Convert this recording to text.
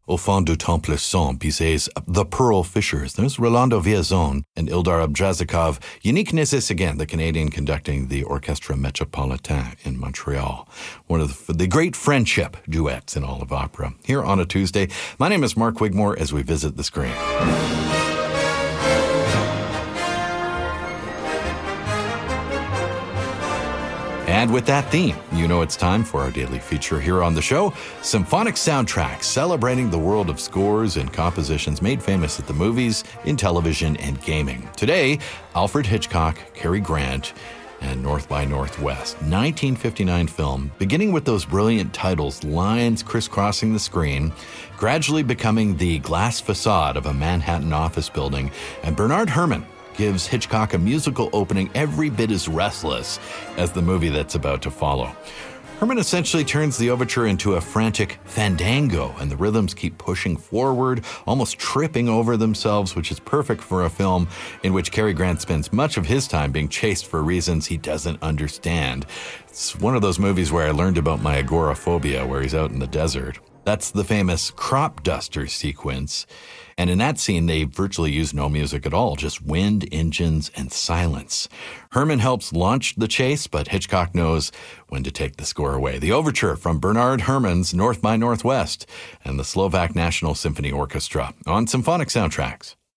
Au fond du temple sombre, puis c'est The Pearl Fishers. There's Rolando Villazon and Ildar Abdrazakov. Uniqueness is, again, the Canadian conducting the Orchestre Metropolitain in Montreal. One of the great friendship duets in all of opera. Here on a Tuesday, my name is Mark Wigmore as we visit the screen. And with that theme, you know it's time for our daily feature here on the show, Symphonic Soundtracks, celebrating the world of scores and compositions made famous at the movies, in television, and gaming. Today, Alfred Hitchcock, Cary Grant, and North by Northwest, 1959 film, beginning with those brilliant titles, lines crisscrossing the screen, gradually becoming the glass facade of a Manhattan office building, and Bernard Herrmann gives Hitchcock a musical opening every bit as restless as the movie that's about to follow. Herrmann essentially turns the overture into a frantic fandango, and the rhythms keep pushing forward, almost tripping over themselves, which is perfect for a film in which Cary Grant spends much of his time being chased for reasons he doesn't understand. It's one of those movies where I learned about my agoraphobia, where he's out in the desert. That's the famous crop duster sequence. And in that scene, they virtually use no music at all, just wind, engines, and silence. Herrmann helps launch the chase, but Hitchcock knows when to take the score away. The overture from Bernard Herrmann's North by Northwest and the Slovak National Symphony Orchestra on Symphonic Soundtracks.